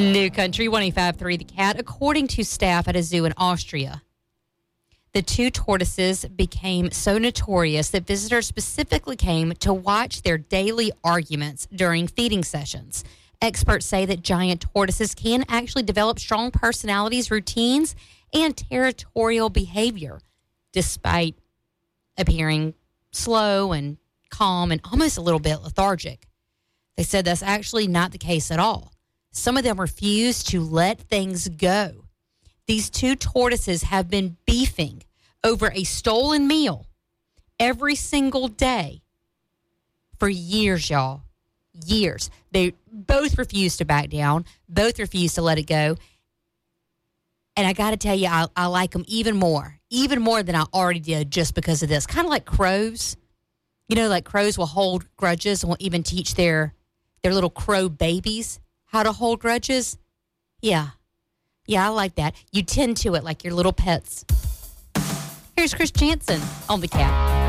New Country 105.3 The Cat. According to staff at a zoo in Austria, the two tortoises became so notorious that visitors specifically came to watch their daily arguments during feeding sessions. Experts say that giant tortoises can actually develop strong personalities, routines, and territorial behavior, despite appearing slow and calm and almost a little bit lethargic. They said that's actually not the case at all. Some of them refuse to let things go. These two tortoises have been beefing over a stolen meal every single day for years, y'all. Years. They both refuse to back down. Both refuse to let it go. And I got to tell you, I like them even more than I already did just because of this. Kind of like crows. You know, like crows will hold grudges and will even teach their little crow babies how to hold grudges. Yeah, I like that. You tend to it like your little pets. Here's Chris Jansen on The Cat.